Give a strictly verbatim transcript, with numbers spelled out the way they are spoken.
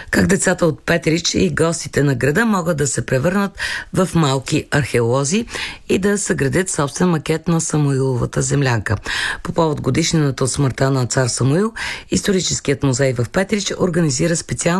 Как децата от Петрич и гостите на града могат да се превърнат в малки археолози и да съградят собствен макет на Самуиловата землянка. По повод годишнината от смъртта на цар Самуил, историческият музей в Петрич организира специално